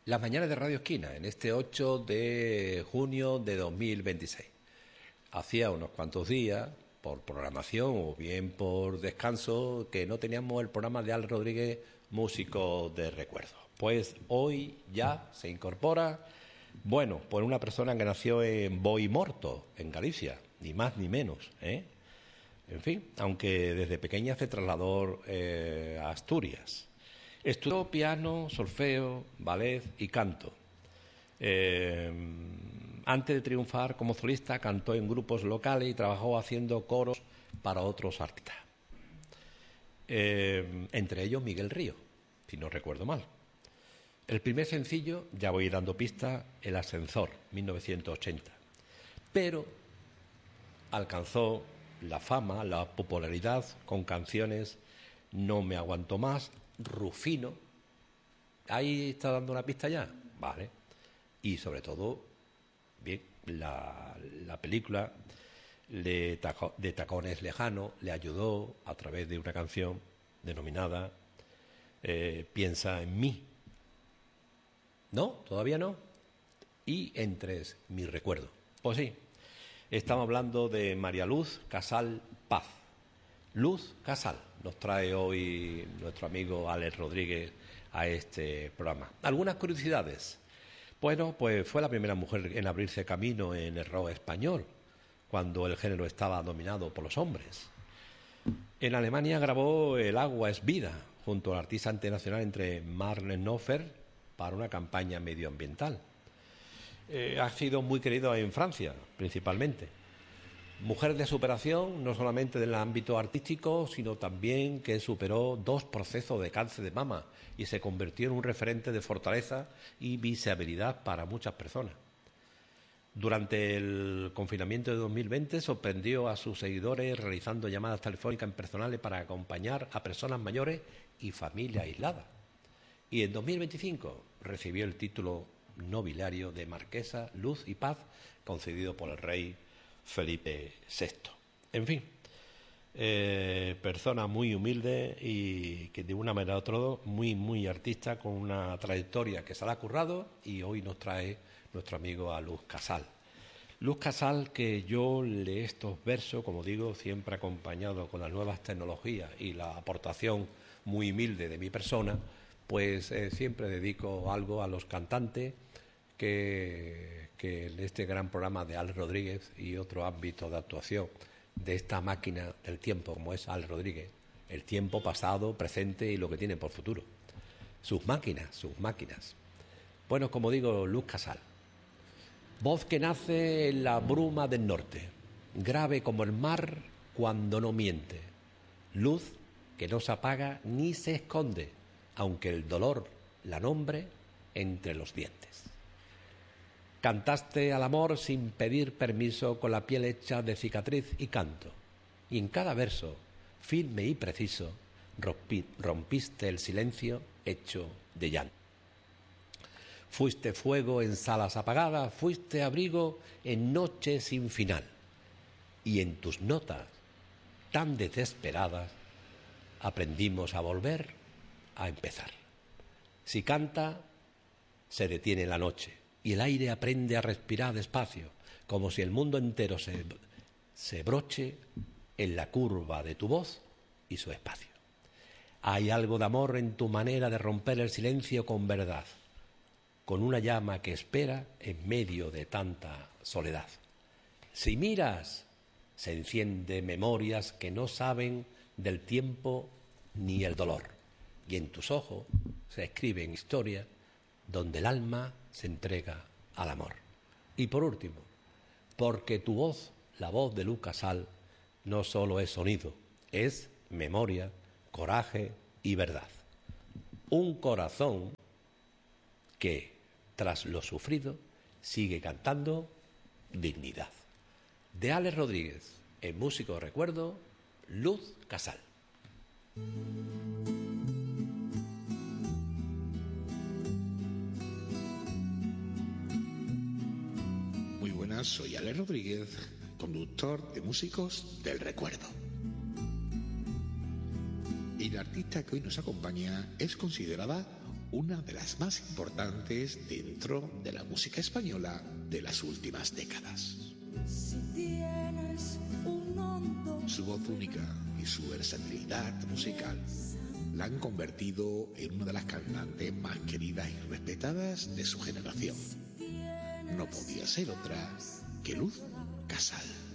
Las mañanas de Radio Esquina, en este 8 de junio de 2026. Hacía unos cuantos días, por programación o bien por descanso, que no teníamos el programa de Al Rodríguez, músico de recuerdo. Pues hoy ya se incorpora, bueno, pues una persona que nació en Boimorto, en Galicia, ni más ni menos, ¿eh? En fin, aunque desde pequeña se trasladó a Asturias. Estudió piano, solfeo, ballet y canto. Antes de triunfar como solista, cantó en grupos locales y trabajó haciendo coros para otros artistas. Entre ellos Miguel Río, si no recuerdo mal. El primer sencillo, ya voy dando pistas, El Ascensor, 1980. Pero alcanzó la fama, la popularidad con canciones No me aguanto más, Rufino. Ahí está dando una pista ya, vale. Y sobre todo, bien, la película de Tacones Lejanos le ayudó a través de una canción denominada Piensa en mí. ¿No? ¿Todavía no? Y entre mi recuerdo. Pues sí, estamos hablando de María Luz Casal Paz. Luz Casal nos trae hoy nuestro amigo Alex Rodríguez a este programa. Algunas curiosidades. Bueno, pues fue la primera mujer en abrirse camino en el rock español, cuando el género estaba dominado por los hombres. En Alemania grabó El agua es vida, junto al artista internacional entre Marlene Knopfler, para una campaña medioambiental. Ha sido muy querido en Francia, principalmente. Mujer de superación, no solamente en el ámbito artístico, sino también que superó 2 procesos de cáncer de mama y se convirtió en un referente de fortaleza y visibilidad para muchas personas. Durante el confinamiento de 2020 sorprendió a sus seguidores realizando llamadas telefónicas personales para acompañar a personas mayores y familias aisladas. Y en 2025 recibió el título nobiliario de Marquesa Luz y Paz, concedido por el rey Felipe VI. En fin, persona muy humilde y que de una manera u otra muy artista, con una trayectoria que se la ha currado, y hoy nos trae nuestro amigo a Luz Casal. Luz Casal, que yo leo estos versos, como digo, siempre acompañado con las nuevas tecnologías y la aportación muy humilde de mi persona, pues siempre dedico algo a los cantantes que en este gran programa de Alex Rodríguez y otro ámbito de actuación de esta máquina del tiempo como es Alex Rodríguez, el tiempo pasado, presente y lo que tiene por futuro. Sus máquinas. Bueno, como digo, Luz Casal. Voz que nace en la bruma del norte, grave como el mar cuando no miente. Luz que no se apaga ni se esconde, aunque el dolor la nombre entre los dientes. Cantaste al amor sin pedir permiso, con la piel hecha de cicatriz y canto. Y en cada verso, firme y preciso, rompiste el silencio hecho de llanto. Fuiste fuego en salas apagadas, fuiste abrigo en noches sin final. Y en tus notas, tan desesperadas, aprendimos a volver a empezar. Si canta, se detiene la noche y el aire aprende a respirar despacio, como si el mundo entero se broche en la curva de tu voz y su espacio. Hay algo de amor en tu manera de romper el silencio con verdad, con una llama que espera en medio de tanta soledad. Si miras, se enciende memorias que no saben del tiempo ni el dolor, y en tus ojos se escriben historias donde el alma se entrega al amor. Y por último, porque tu voz, la voz de Luz Casal, no solo es sonido, es memoria, coraje y verdad. Un corazón que, tras lo sufrido, sigue cantando dignidad. De Alex Rodríguez, en Músico de Recuerdo, Luz Casal. Muy buenas, soy Alex Rodríguez, conductor de Músicos del Recuerdo. Y la artista que hoy nos acompaña es considerada una de las más importantes dentro de la música española de las últimas décadas. Su voz única y su versatilidad musical la han convertido en una de las cantantes más queridas y respetadas de su generación. No podía ser otra que Luz Casal.